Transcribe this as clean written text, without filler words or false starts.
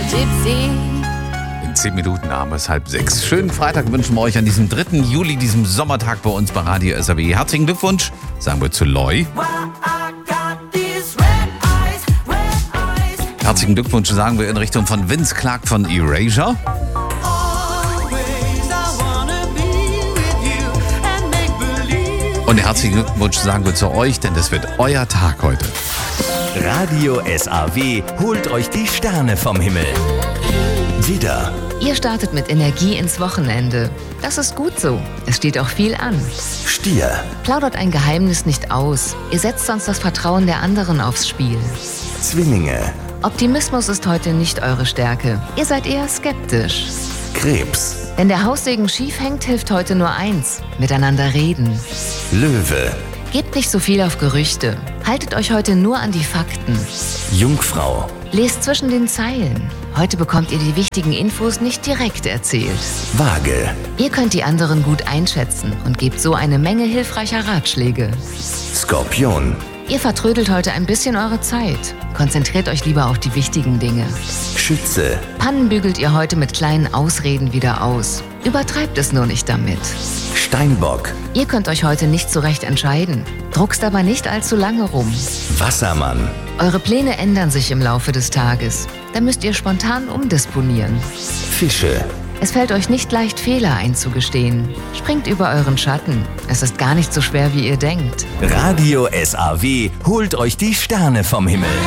Gypsy. In 10 Minuten haben wir es 5:30. Schönen Freitag wünschen wir euch an diesem 3. Juli, diesem Sommertag bei uns bei Radio SAW. Herzlichen Glückwunsch, sagen wir zu Loy. Herzlichen Glückwunsch sagen wir in Richtung von Vince Clarke von Erasure. Und herzlichen Glückwunsch sagen wir zu euch, denn das wird euer Tag heute. Radio SAW holt euch die Sterne vom Himmel. Widder, Ihr startet mit Energie ins Wochenende. Das ist gut so. Es steht auch viel an. Stier, Plaudert ein Geheimnis nicht aus. Ihr setzt sonst das Vertrauen der anderen aufs Spiel. Zwillinge, Optimismus ist heute nicht eure Stärke. Ihr seid eher skeptisch. Krebs, Wenn der Haussegen schief hängt, hilft heute nur eins: miteinander reden. Löwe, Gebt nicht so viel auf Gerüchte. Haltet euch heute nur an die Fakten. Jungfrau, Lest zwischen den Zeilen. Heute bekommt ihr die wichtigen Infos nicht direkt erzählt. Waage, Ihr könnt die anderen gut einschätzen und gebt so eine Menge hilfreicher Ratschläge. Skorpion, Ihr vertrödelt heute ein bisschen eure Zeit. Konzentriert euch lieber auf die wichtigen Dinge. Schütze, Pannen bügelt ihr heute mit kleinen Ausreden wieder aus. Übertreibt es nur nicht damit. Steinbock, Ihr könnt euch heute nicht so recht entscheiden. Druckst aber nicht allzu lange rum. Wassermann, Eure Pläne ändern sich im Laufe des Tages. Da müsst ihr spontan umdisponieren. Fische, Es fällt euch nicht leicht, Fehler einzugestehen. Springt über euren Schatten. Es ist gar nicht so schwer, wie ihr denkt. Radio SAW holt euch die Sterne vom Himmel.